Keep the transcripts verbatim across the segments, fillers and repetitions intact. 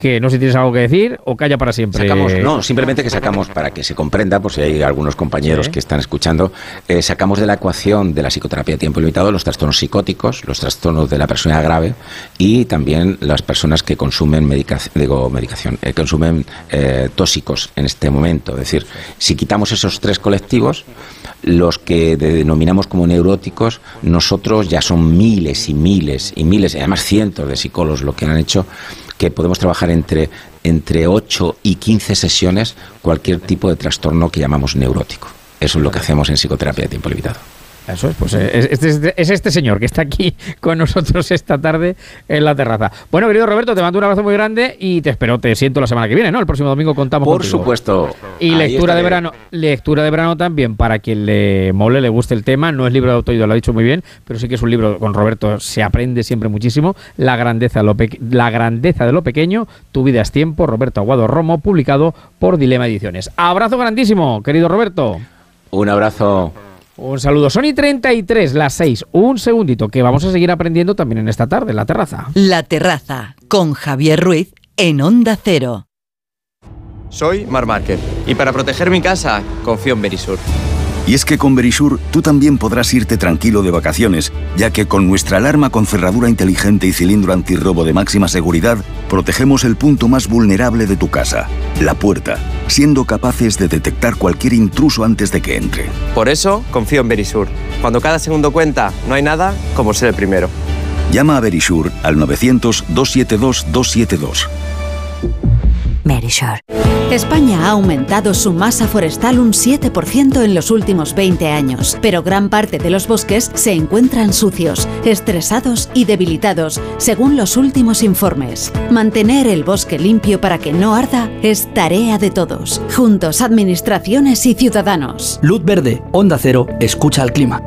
que no sé si tienes algo que decir o calla para siempre. Sacamos, no, simplemente que sacamos, para que se comprenda, por si hay algunos compañeros sí. que están escuchando, eh, sacamos de la ecuación de la psicoterapia a tiempo limitado los trastornos psicóticos, los trastornos de la personalidad grave y también las personas que consumen medicación, digo, medicación, eh, consumen eh, tóxicos en este momento. Es decir, si quitamos esos tres colectivos, los que denominamos como neuróticos, nosotros ya son miles y miles y miles, y además cientos de psicólogos lo que han hecho, que podemos trabajar entre, entre ocho y quince sesiones cualquier tipo de trastorno que llamamos neurótico. Eso es lo que hacemos en psicoterapia de tiempo limitado. Eso es, pues es este, es este señor que está aquí con nosotros esta tarde en la terraza. Bueno, querido Roberto, te mando un abrazo muy grande y te espero, te siento la semana que viene, ¿no? El próximo domingo contamos Por contigo. supuesto. Y lectura de verano, lectura de verano también, para quien le mole, le guste el tema. No es libro de autoayuda, lo ha dicho muy bien, pero sí que es un libro, con Roberto se aprende siempre muchísimo. La grandeza de lo, pe- la grandeza de lo pequeño, tu vida es tiempo, Roberto Aguado Romo, publicado por Dilema Ediciones. Abrazo grandísimo, querido Roberto. Un abrazo. Un saludo. Son y treinta y tres, las seis. Un segundito, que vamos a seguir aprendiendo también en esta tarde, en La Terraza. La Terraza, con Javier Ruiz, en Onda Cero. Soy Marc Márquez, y para proteger mi casa, confío en Verisur. Y es que con Verisur tú también podrás irte tranquilo de vacaciones, ya que con nuestra alarma con cerradura inteligente y cilindro antirrobo de máxima seguridad, protegemos el punto más vulnerable de tu casa, la puerta, siendo capaces de detectar cualquier intruso antes de que entre. Por eso, confío en Verisur. Cuando cada segundo cuenta, no hay nada como ser el primero. Llama a Verisur al novecientos, doscientos setenta y dos, doscientos setenta y dos. Verisur. España ha aumentado su masa forestal un siete por ciento en los últimos veinte años, pero gran parte de los bosques se encuentran sucios, estresados y debilitados, según los últimos informes. Mantener el bosque limpio para que no arda es tarea de todos, juntos administraciones y ciudadanos. Luz verde, Onda Cero, escucha al clima.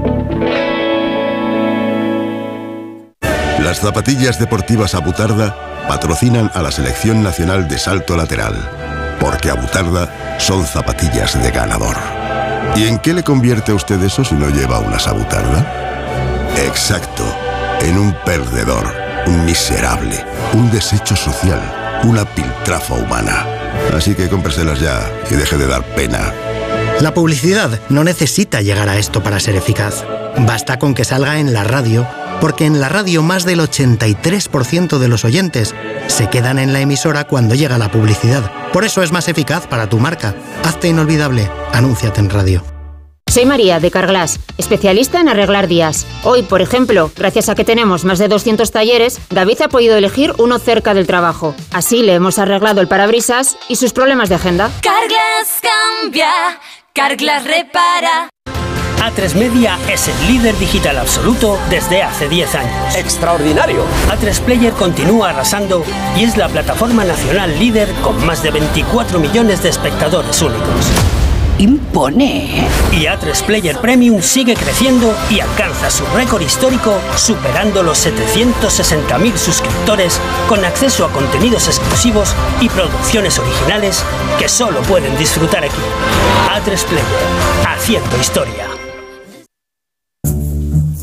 Las zapatillas deportivas Abutarda patrocinan a la Selección Nacional de Salto Lateral, porque Abutarda son zapatillas de ganador. ¿Y en qué le convierte a usted eso si no lleva unas Abutarda? Exacto, en un perdedor, un miserable, un desecho social, una piltrafa humana. Así que cómpreselas ya y deje de dar pena. La publicidad no necesita llegar a esto para ser eficaz. Basta con que salga en la radio, porque en la radio más del ochenta y tres por ciento de los oyentes se quedan en la emisora cuando llega la publicidad. Por eso es más eficaz para tu marca. Hazte inolvidable. Anúnciate en radio. Soy María, de Carglass, especialista en arreglar días. Hoy, por ejemplo, gracias a que tenemos más de doscientos talleres, David ha podido elegir uno cerca del trabajo. Así le hemos arreglado el parabrisas y sus problemas de agenda. Carglass cambia, Carglass repara. A tres Media es el líder digital absoluto desde hace diez años. ¡Extraordinario! A tres Player continúa arrasando y es la plataforma nacional líder con más de veinticuatro millones de espectadores únicos. Impone. Y A tres Player Premium sigue creciendo y alcanza su récord histórico, superando los setecientos sesenta mil suscriptores con acceso a contenidos exclusivos y producciones originales que solo pueden disfrutar aquí. A tres Player, haciendo historia.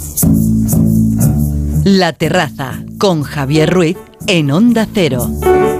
La Terraza, con Javier Ruiz, en Onda Cero.